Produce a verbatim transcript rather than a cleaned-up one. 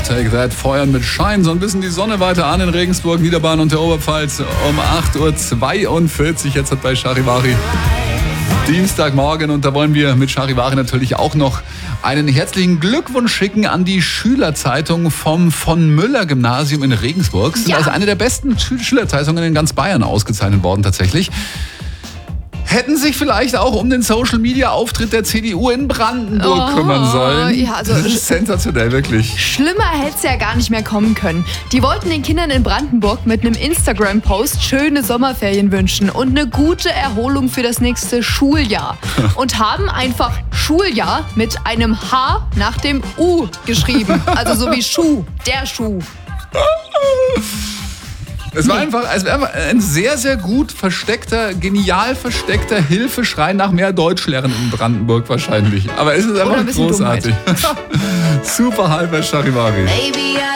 Take That feuern mit Schein so ein bisschen die Sonne weiter an in Regensburg, Niederbayern und der Oberpfalz um acht Uhr zweiundvierzig. Jetzt hat bei Charivari Dienstagmorgen und da wollen wir mit Charivari natürlich auch noch einen herzlichen Glückwunsch schicken an die Schülerzeitung vom Von-Müller-Gymnasium in Regensburg. Sind Ja. also eine der besten Schü- Schülerzeitungen in ganz Bayern ausgezeichnet worden tatsächlich. Hätten sich vielleicht auch um den Social-Media-Auftritt der C D U in Brandenburg Oh, kümmern sollen. ja, also- das ist sensationell, wirklich. Schlimmer hätte es ja gar nicht mehr kommen können. Die wollten den Kindern in Brandenburg mit einem Instagram-Post schöne Sommerferien wünschen und eine gute Erholung für das nächste Schuljahr. Und haben einfach Schuljahr mit einem H nach dem U geschrieben. Also so wie Schuh, der Schuh. Es war einfach, es war einfach ein sehr, sehr gut versteckter, genial versteckter Hilfeschrei nach mehr Deutschlehrern in Brandenburg wahrscheinlich. Aber es ist Oder einfach ein bisschen großartig. Super Hyper Charivari. Baby, I